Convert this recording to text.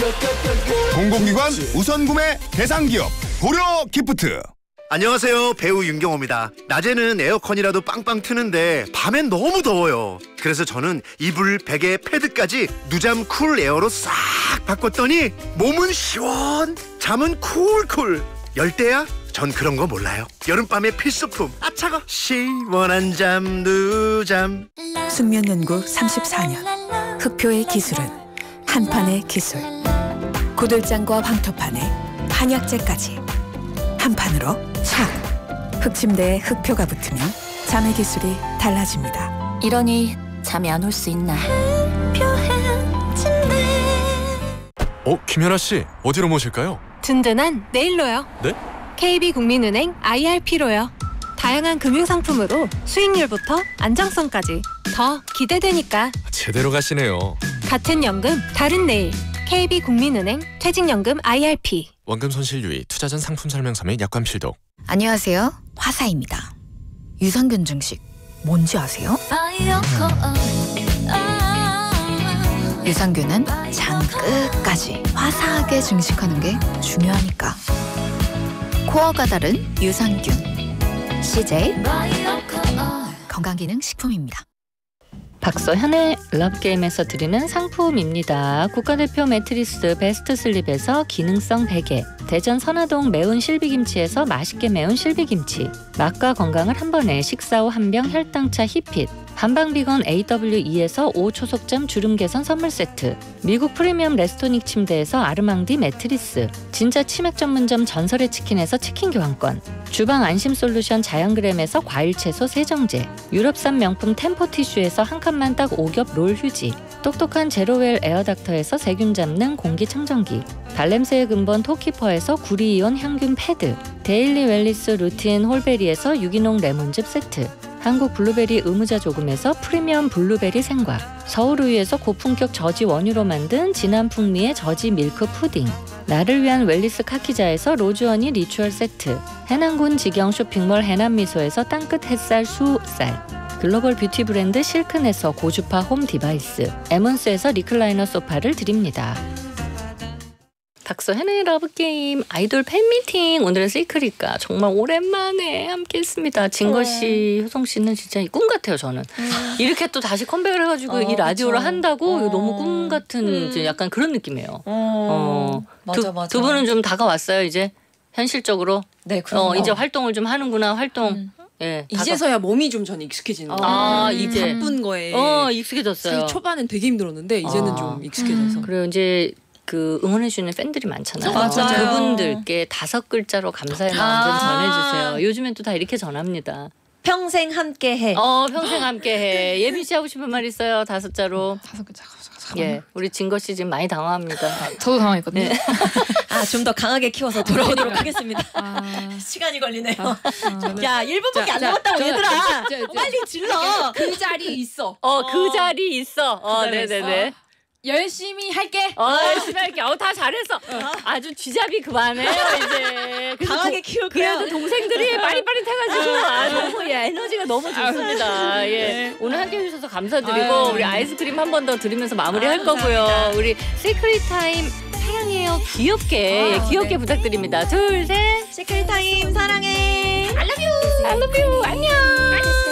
공공기관 우선구매 대상기업 고려기프트. 안녕하세요, 배우 윤경호입니다. 낮에는 에어컨이라도 빵빵 트는데 밤엔 너무 더워요. 그래서 저는 이불, 베개, 패드까지 누잠 쿨 에어로 싹 바꿨더니 몸은 시원, 잠은 쿨쿨. 열대야? 전 그런 거 몰라요. 여름밤의 필수품, 아차가 시원한 잠 누잠. 숙면연구 34년. 흑표의 기술은 한판의 기술. 고들장과 황토판에 한약재까지 한 판으로 착! 흑침대에 흑표가 붙으면 잠의 기술이 달라집니다. 이러니 잠이 안 올 수 있나. 김연아 씨, 어디로 모실까요? 든든한 내일로요. 네? KB국민은행 IRP로요. 다양한 금융상품으로 수익률부터 안정성까지 더 기대되니까. 제대로 가시네요. 같은 연금, 다른 내일. KB국민은행 퇴직연금 IRP. 원금 손실 유의, 투자 전 상품 설명서 및 약관 필독. 안녕하세요, 화사입니다. 유산균 증식 뭔지 아세요? 유산균은 장 끝까지 화사하게 증식하는 게 중요하니까. 코어가 다른 유산균 CJ 건강기능식품입니다. 박서현의 러브게임에서 드리는 상품입니다. 국가대표 매트리스 베스트 슬립에서 기능성 베개, 대전 선화동 매운 실비김치에서 맛있게 매운 실비김치, 맛과 건강을 한 번에 식사 후 한 병 혈당차 히핏, 한방비건 AWE에서 5초속잠 주름 개선 선물 세트, 미국 프리미엄 레스토닉 침대에서 아르망디 매트리스, 진짜 치맥 전문점 전설의 치킨에서 치킨 교환권, 주방 안심 솔루션 자연그램에서 과일 채소 세정제, 유럽산 명품 템포 티슈에서 한 칸만 딱 5겹 롤 휴지, 똑똑한 제로웰 에어닥터에서 세균 잡는 공기청정기, 발냄새의 근본 토키퍼에서 구리이온 향균 패드, 데일리 웰리스 루틴 홀베리에서 유기농 레몬즙 세트, 한국 블루베리 의무자 조금에서 프리미엄 블루베리 생과, 서울우유에서 고품격 저지 원유로 만든 진한 풍미의 저지 밀크 푸딩, 나를 위한 웰리스 카키자에서 로즈허니 리추얼 세트, 해남군 직영 쇼핑몰 해남미소에서 땅끝 햇살 수쌀, 글로벌 뷰티 브랜드 실큰에서 고주파 홈 디바이스, 에몬스에서 리클라이너 소파를 드립니다. 박서현의 러브게임 아이돌 팬미팅, 오늘은 시크릿과 정말 오랜만에 함께했습니다. 진거씨, 효성씨는 진짜 꿈 같아요. 저는 이렇게 또 다시 컴백을 해가지고 이 라디오를 그쵸. 한다고 이거 너무 꿈 같은 약간 그런 느낌이에요. 맞아. 두 분은 좀 다가왔어요 이제 현실적으로. 네, 그럼 이제 활동을 좀 하는구나. 활동. 예, 이제서야 몸이 좀 저는 익숙해지는 거예요. 이제 바쁜 거에 익숙해졌어요. 초반엔 되게 힘들었는데 이제는 좀 익숙해져서. 그리고 이제 그 응원해주는 팬들이 많잖아요. 맞아요. 그분들께 5글자로 감사의 마음 좀 전해주세요. 요즘엔 또 다 이렇게 전합니다. 평생 함께해. 평생 함께해. 예빈 씨 하고 싶은 말 있어요? 5자로. 5글자. 예, 우리 진거 씨 지금 많이 당황합니다. 저도 당황했거든요. 네. 좀 더 강하게 키워서 돌아오도록 하겠습니다. 시간이 걸리네요. 야, 1분밖에 안 남았다고 얘들아. 빨리 질러. 그 자리 있어. 그 자리 있어. 네네네. 열심히 할게. 열심히 할게. 다 잘했어. 아주 쥐잡이 그만해요 이제. 강하게 키울게요. 그래도 동생들이 빠릿빠릿해가지고 너무 에너지가 너무 좋습니다. 예. 오늘 함께해 주셔서 감사드리고 우리 아이스크림 한 번 더 드리면서 마무리할 거고요. 우리 시크릿 타임 사랑해요. 귀엽게 귀엽게 부탁드립니다. 둘, 셋. 시크릿 타임 사랑해. I love you. 안녕.